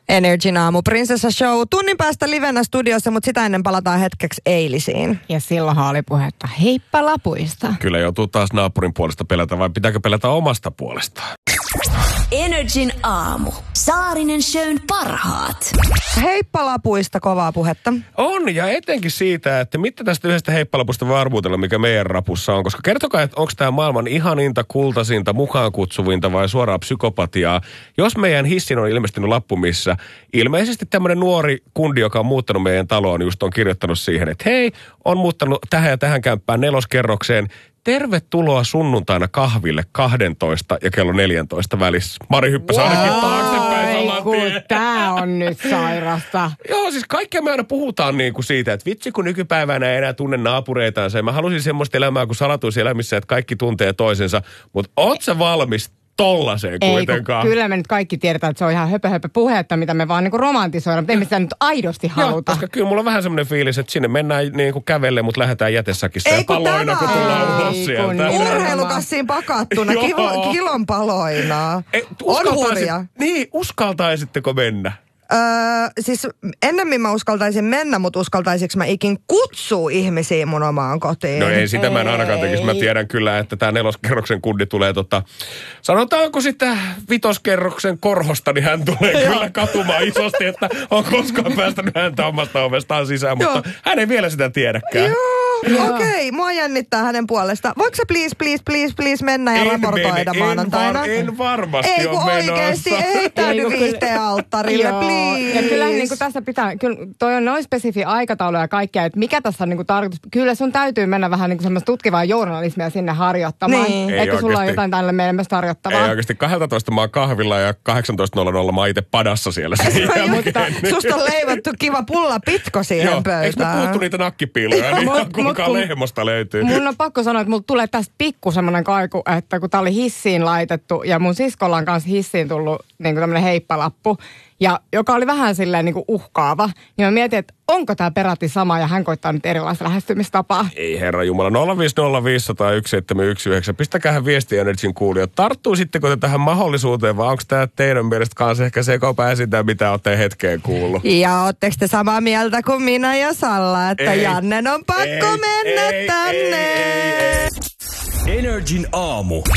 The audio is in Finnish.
Energin aamu Prinsessa Show. Tunnin päästä livenä studiossa, mutta sitä ennen palataan hetkeksi eilisiin. Ja silloin oli puhetta heippa lapuista. Kyllä joutuu taas naapurin puolesta pelätä, vai pitääkö pelätä omasta puolestaan? Energin aamu. Saarinen Shown parhaat. Heippalapuista kovaa puhetta. On, ja etenkin siitä, että mitä tästä yhdestä heippalapusta voi arvutella, mikä meidän rapussa on. Koska kertokaa, että onko tämä maailman ihaninta, kultaisinta, mukaan kutsuvinta vai suoraan psykopatiaa. Jos meidän hissin on ilmestynyt lappu, missä ilmeisesti tämmöinen nuori kundi, joka on muuttanut meidän taloon, just on kirjoittanut siihen, että hei, on muuttanut tähän ja tähän kämppään 4. kerrokseen. Tervetuloa sunnuntaina kahville 12 ja kello 14 välissä. Mari hyppäsi ainakin taaksepäin saman tien. Tää on nyt sairasta. Joo, siis kaikkea me aina puhutaan niin kuin siitä, että vitsi kun nykypäivänä ei enää tunne naapureitaan. Mä halusin semmoista elämää kuin salatuiselämissä, että kaikki tuntee toisensa. Mutta oot sä valmis tollaseen kuitenkaan? Kyllä me nyt kaikki tiedetään, että se on ihan höpö puhetta, mitä me vaan niinku romantisoidaan, mutta emme sitä nyt aidosti haluta. Joo, koska kyllä mulla on vähän semmoinen fiilis, että sinne mennään niinku kävelle, mutta lähdetään jätessäkissa ja paloina, kun tullaan ulos sieltä. Urheilukassiin pakattuna, kilon paloina. On hurja. Niin, uskaltaisitteko mennä? Siis ennemmin mä uskaltaisin mennä, mutta uskaltaisinko mä ikin kutsua ihmisiä mun omaan kotiin? No ei sitä mä en ainakaan tekisi. Mä tiedän kyllä, että tää 4. kerroksen kundi tulee sanotaanko sitten 5. kerroksen korhosta, niin hän tulee kyllä katumaan isosti, että on koskaan päästänyt häntä omasta ovestaan sisään, mutta hän ei vielä sitä tiedäkään. Okei, mua jännittää hänen puolesta. Voiko se please mennä ja raportoida maanantaina? En varmasti ei, kun oikeesti ei täydy viihteen alttarille, please. Ja kyllähän niin kuin tässä pitää, kyllä toi on noin spesifi aikataulu ja kaikkea, että mikä tässä on niin kuin tarkoitus. Kyllä sun täytyy mennä vähän niin kuin semmoista tutkivaa journalismia sinne harjoittamaan. Niin. Eikö sulla ole jotain tälle meille myös tarjottavaa? Ei oikeasti 12 mä oon kahvilla ja 18.00 mä oon itse padassa siellä. Mutta susta on leivottu kiva pulla pitko siihen pöytään. Eikö me puhuttu niitä nakkipiiloja? Kuinka lehmosta löytyy. Mun on pakko sanoa, että mulla tulee tästä pikku semmoinen kaiku, että kun tää oli hissiin laitettu ja mun siskolla on kanssa hissiin tullut niin kuin tämmönen heippalappu, ja joka oli vähän silleen niin kuin uhkaava, niin mä mietin, että onko tää peräti sama ja hän koittaa nyt erilaista lähestymistapaa. Ei herra jumala, 050501719. Pistäkäähän viestiä Energin kuulijat. Tarttuisitteko te tähän mahdollisuuteen vai onko tää teidän mielestä kanssa ehkä sekopääsintää, mitä olette hetkeen kuullut? Ja ootteko te samaa mieltä kuin minä ja Salla, että Jannen on pakko mennä tänne? Energin aamu.